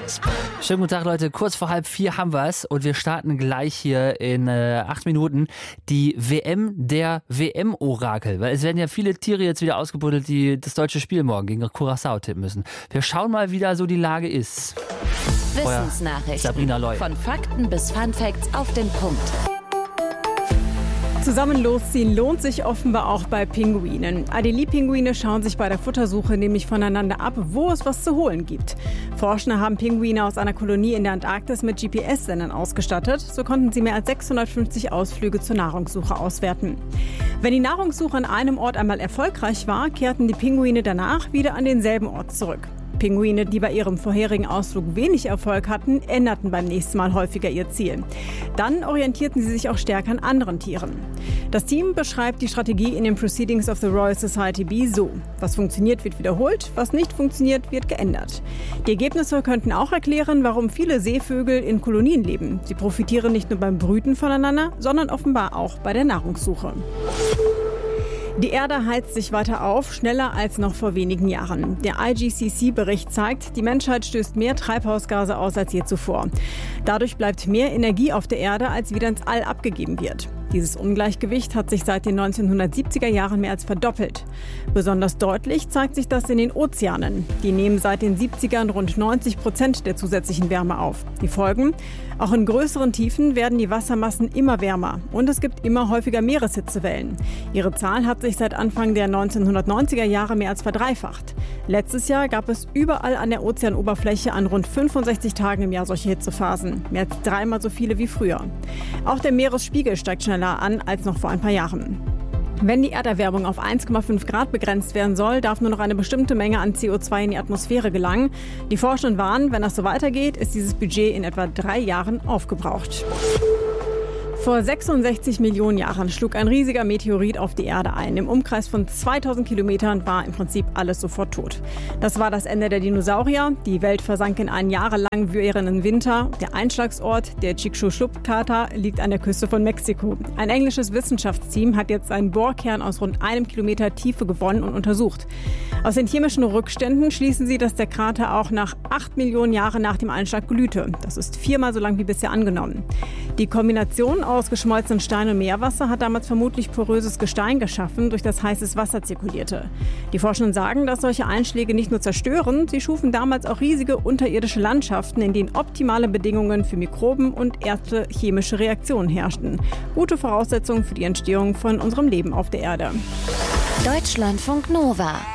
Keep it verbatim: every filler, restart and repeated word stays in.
Schönen guten Tag, Leute. Kurz vor halb vier haben wir es und wir starten gleich hier in äh, acht Minuten die W M der W M-Orakel. Weil es werden ja viele Tiere jetzt wieder ausgebuddelt, die das deutsche Spiel morgen gegen Curaçao tippen müssen. Wir schauen mal, wie da so die Lage ist. Wissensnachrichten. Sabrina Loy. Von Fakten bis Funfacts auf den Punkt. Zusammen losziehen lohnt sich offenbar auch bei Pinguinen. Adelie-Pinguine schauen sich bei der Futtersuche nämlich voneinander ab, wo es was zu holen gibt. Forschende haben Pinguine aus einer Kolonie in der Antarktis mit G P S-Sendern ausgestattet. So konnten sie mehr als sechshundertfünfzig Ausflüge zur Nahrungssuche auswerten. Wenn die Nahrungssuche an einem Ort einmal erfolgreich war, kehrten die Pinguine danach wieder an denselben Ort zurück. Pinguine, die bei ihrem vorherigen Ausflug wenig Erfolg hatten, änderten beim nächsten Mal häufiger ihr Ziel. Dann orientierten sie sich auch stärker an anderen Tieren. Das Team beschreibt die Strategie in den Proceedings of the Royal Society B so: Was funktioniert, wird wiederholt, was nicht funktioniert, wird geändert. Die Ergebnisse könnten auch erklären, warum viele Seevögel in Kolonien leben. Sie profitieren nicht nur beim Brüten voneinander, sondern offenbar auch bei der Nahrungssuche. Die Erde heizt sich weiter auf, schneller als noch vor wenigen Jahren. Der I G C C-Bericht zeigt, die Menschheit stößt mehr Treibhausgase aus als je zuvor. Dadurch bleibt mehr Energie auf der Erde, als wieder ins All abgegeben wird. Dieses Ungleichgewicht hat sich seit den neunzehnhundertsiebziger Jahren mehr als verdoppelt. Besonders deutlich zeigt sich das in den Ozeanen. Die nehmen seit den siebzigern rund neunzig Prozent der zusätzlichen Wärme auf. Die Folgen? Auch in größeren Tiefen werden die Wassermassen immer wärmer und es gibt immer häufiger Meereshitzewellen. Ihre Zahl hat sich seit Anfang der neunzehnhundertneunziger Jahre mehr als verdreifacht. Letztes Jahr gab es überall an der Ozeanoberfläche an rund fünfundsechzig Tagen im Jahr solche Hitzephasen. Mehr als dreimal so viele wie früher. Auch der Meeresspiegel steigt schneller an als noch vor ein paar Jahren. Wenn die Erderwärmung auf eins Komma fünf Grad begrenzt werden soll, darf nur noch eine bestimmte Menge an C O zwei in die Atmosphäre gelangen. Die Forschenden warnen, wenn das so weitergeht, ist dieses Budget in etwa drei Jahren aufgebraucht. Vor sechsundsechzig Millionen Jahren schlug ein riesiger Meteorit auf die Erde ein. Im Umkreis von zweitausend Kilometern war im Prinzip alles sofort tot. Das war das Ende der Dinosaurier. Die Welt versank in einen jahrelang währenden Winter. Der Einschlagsort, der Chicxulub-Krater, liegt an der Küste von Mexiko. Ein englisches Wissenschaftsteam hat jetzt einen Bohrkern aus rund einem Kilometer Tiefe gewonnen und untersucht. Aus den chemischen Rückständen schließen sie, dass der Krater auch nach acht Millionen Jahren nach dem Einschlag glühte. Das ist viermal so lang wie bisher angenommen. Die Kombination aus geschmolzenem Stein und Meerwasser hat damals vermutlich poröses Gestein geschaffen, durch das heißes Wasser zirkulierte. Die Forschenden sagen, dass solche Einschläge nicht nur zerstören, sie schufen damals auch riesige unterirdische Landschaften, in denen optimale Bedingungen für Mikroben und erste chemische Reaktionen herrschten. Gute Voraussetzungen für die Entstehung von unserem Leben auf der Erde. Deutschlandfunk Nova.